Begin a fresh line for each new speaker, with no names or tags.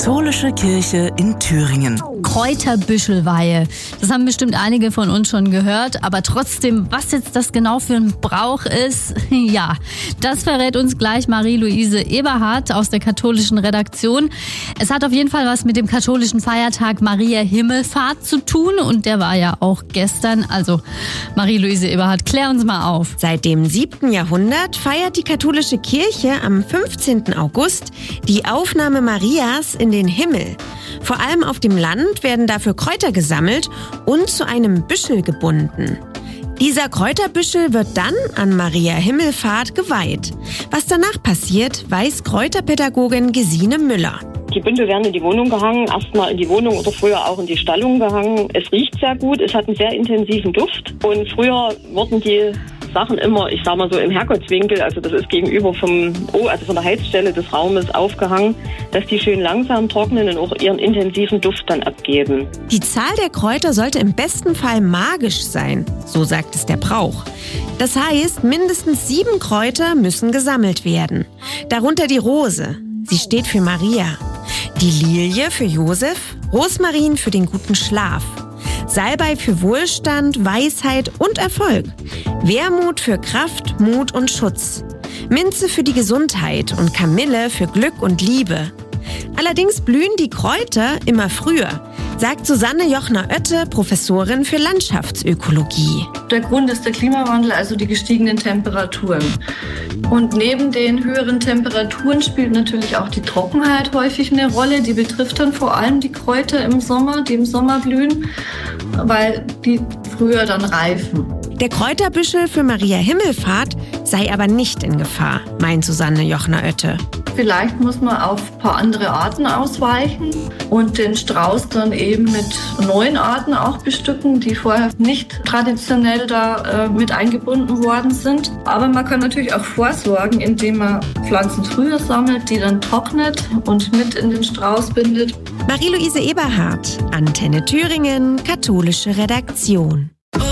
Katholische Kirche in Thüringen.
Kräuterbüschelweihe. Das haben bestimmt einige von uns schon gehört, aber trotzdem, was jetzt das genau für ein Brauch ist, ja, das verrät uns gleich Marie-Louise Eberhardt aus der katholischen Redaktion. Es hat auf jeden Fall was mit dem katholischen Feiertag Maria Himmelfahrt zu tun und der war ja auch gestern. Also Marie-Louise Eberhardt, klär uns mal auf.
Seit dem 7. Jahrhundert feiert die katholische Kirche am 15. August die Aufnahme Marias in den Himmel. Vor allem auf dem Land werden dafür Kräuter gesammelt und zu einem Büschel gebunden. Dieser Kräuterbüschel wird dann an Maria Himmelfahrt geweiht. Was danach passiert, weiß Kräuterpädagogin Gesine Müller.
Die Bündel werden in die Wohnung gehangen, erstmal in die Wohnung oder früher auch in die Stallung gehangen. Es riecht sehr gut, es hat einen sehr intensiven Duft und früher wurden die Sachen immer, ich sag mal so im Herrgottswinkel, also das ist gegenüber von der Heizstelle des Raumes aufgehangen, dass die schön langsam trocknen und auch ihren intensiven Duft dann abgeben.
Die Zahl der Kräuter sollte im besten Fall magisch sein, so sagt es der Brauch. Das heißt, mindestens 7 Kräuter müssen gesammelt werden. Darunter die Rose, sie steht für Maria. Die Lilie für Josef, Rosmarin für den guten Schlaf. Salbei für Wohlstand, Weisheit und Erfolg. Wermut für Kraft, Mut und Schutz. Minze für die Gesundheit und Kamille für Glück und Liebe. Allerdings blühen die Kräuter immer früher, sagt Susanne Jochner-Oette, Professorin für Landschaftsökologie.
Der Grund ist der Klimawandel, also die gestiegenen Temperaturen. Und neben den höheren Temperaturen spielt natürlich auch die Trockenheit häufig eine Rolle. Die betrifft dann vor allem die Kräuter im Sommer, die im Sommer blühen, weil die früher dann reifen.
Der Kräuterbüschel für Maria Himmelfahrt sei aber nicht in Gefahr, meint Susanne Jochner-Oette.
Vielleicht muss man auf ein paar andere Arten ausweichen und den Strauß dann eben mit neuen Arten auch bestücken, die vorher nicht traditionell da mit eingebunden worden sind. Aber man kann natürlich auch vorsorgen, indem man Pflanzen früher sammelt, die dann trocknet und mit in den Strauß bindet.
Marie-Louise Eberhardt, Antenne Thüringen, katholische Redaktion.